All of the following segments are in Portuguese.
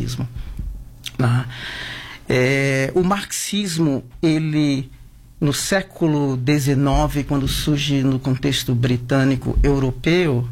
marxismo. O marxismo, ele, no século XIX, quando surge no contexto britânico europeu,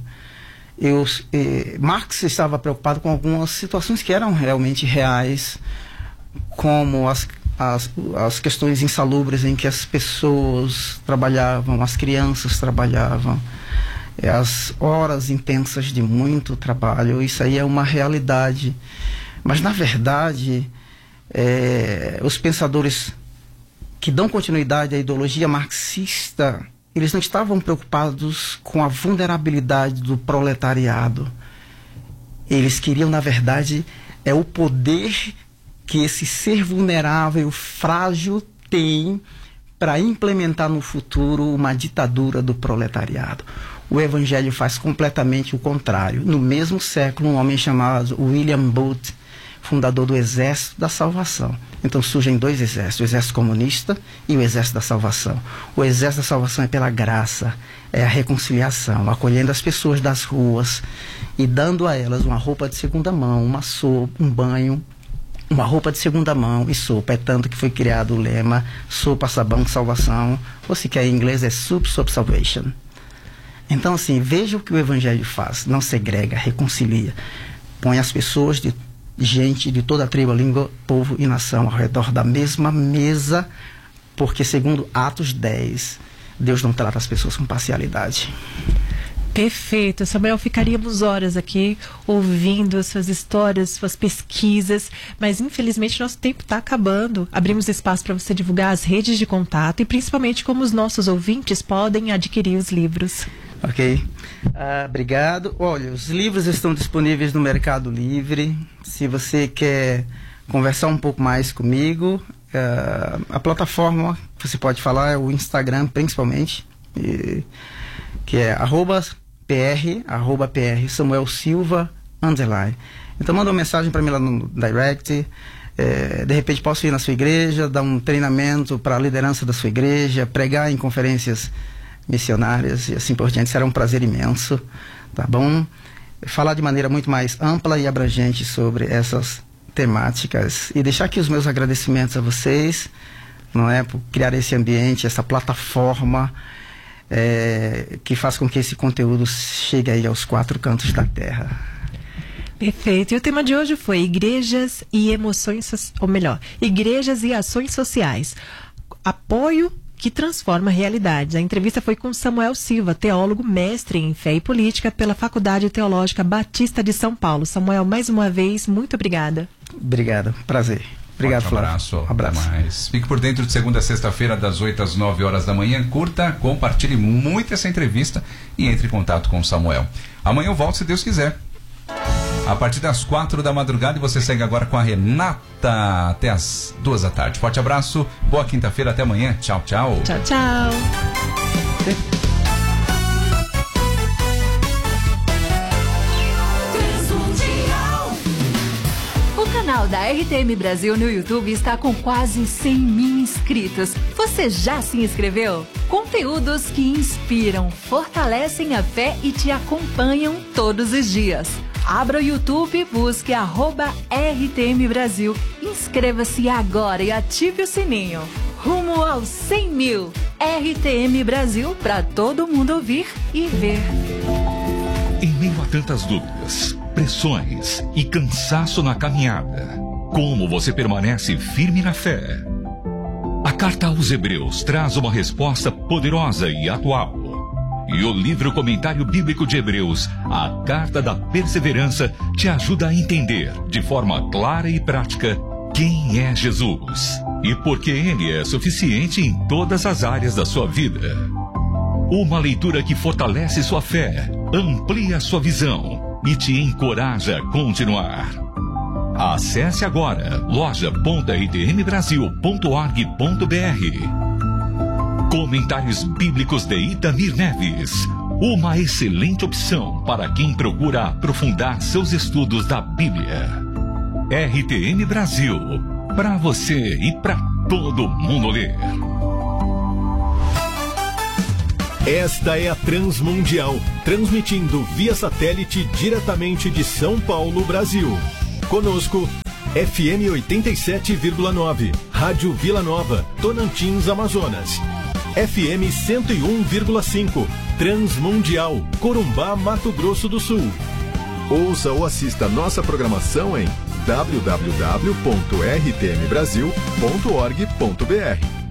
Marx estava preocupado com algumas situações que eram realmente reais, como as questões insalubres em que as pessoas trabalhavam, as crianças trabalhavam, as horas intensas de muito trabalho. Isso aí é uma realidade. Mas, na verdade, os pensadores que dão continuidade à ideologia marxista, eles não estavam preocupados com a vulnerabilidade do proletariado. Eles queriam, na verdade, o poder que esse ser vulnerável, frágil, tem para implementar no futuro uma ditadura do proletariado. O Evangelho faz completamente o contrário. No mesmo século, um homem chamado William Booth, fundador do Exército da Salvação. Então surgem dois exércitos, o exército comunista e o exército da salvação. O exército da salvação é pela graça, é a reconciliação, acolhendo as pessoas das ruas e dando a elas uma roupa de segunda mão, uma sopa, um banho, uma roupa de segunda mão e sopa. É tanto que foi criado o lema sopa, sabão, salvação, ou se quer em inglês é soup, soap, salvation. Então, assim, veja o que o Evangelho faz, não segrega, reconcilia, põe as pessoas gente de toda a tribo, língua, povo e nação ao redor da mesma mesa, porque segundo Atos 10, Deus não trata as pessoas com parcialidade. Perfeito, Samuel, ficaríamos horas aqui ouvindo as suas histórias, suas pesquisas, mas infelizmente nosso tempo está acabando. Abrimos espaço para você divulgar as redes de contato e principalmente como os nossos ouvintes podem adquirir os livros. Ok, obrigado. Olha, os livros estão disponíveis no Mercado Livre. Se você quer conversar um pouco mais comigo, a plataforma que você pode falar é o Instagram, principalmente, que é @pr Samuel Silva _. Então manda uma mensagem para mim lá no direct. De repente posso ir na sua igreja, dar um treinamento para a liderança da sua igreja, pregar em conferências missionárias e assim por diante. Será um prazer imenso, tá bom? Falar de maneira muito mais ampla e abrangente sobre essas temáticas e deixar aqui os meus agradecimentos a vocês, não é, por criar esse ambiente, essa plataforma que faz com que esse conteúdo chegue aí aos 4 cantos da terra. Perfeito. E o tema de hoje foi igrejas e emoções, ou melhor, igrejas e ações sociais. Apoio que transforma realidades. A entrevista foi com Samuel Silva, teólogo, mestre em fé e política pela Faculdade Teológica Batista de São Paulo. Samuel, mais uma vez, muito obrigada. Obrigado, prazer. Obrigado, Flávio. Um abraço. Mais. Fique por dentro de segunda a sexta-feira, das 8 às 9 horas da manhã. Curta, compartilhe muito essa entrevista e entre em contato com o Samuel. Amanhã eu volto, se Deus quiser. A partir das 4 da madrugada, e você segue agora com a Renata até as 2 da tarde. Forte abraço, boa quinta-feira, até amanhã. Tchau, tchau. Tchau, tchau. O canal da RTM Brasil no YouTube está com quase 100 mil inscritos. Você já se inscreveu? Conteúdos que inspiram, fortalecem a fé e te acompanham todos os dias. Abra o YouTube, busque @RTM Brasil. Inscreva-se agora e ative o sininho. Rumo aos 100 mil. RTM Brasil, para todo mundo ouvir e ver. Em meio a tantas dúvidas, pressões e cansaço na caminhada, como você permanece firme na fé? A carta aos Hebreus traz uma resposta poderosa e atual. E o livro Comentário Bíblico de Hebreus, a Carta da Perseverança, te ajuda a entender, de forma clara e prática, quem é Jesus e por que Ele é suficiente em todas as áreas da sua vida. Uma leitura que fortalece sua fé, amplia sua visão e te encoraja a continuar. Acesse agora loja.rtmbrasil.org.br. Comentários Bíblicos de Itamir Neves. Uma excelente opção para quem procura aprofundar seus estudos da Bíblia. RTM Brasil. Para você e para todo mundo ler. Esta é a Transmundial, transmitindo via satélite diretamente de São Paulo, Brasil. Conosco, FM 87,9, Rádio Vila Nova, Tonantins, Amazonas. FM 101,5, Transmundial, Corumbá, Mato Grosso do Sul. Ouça ou assista nossa programação em www.rtmbrasil.org.br.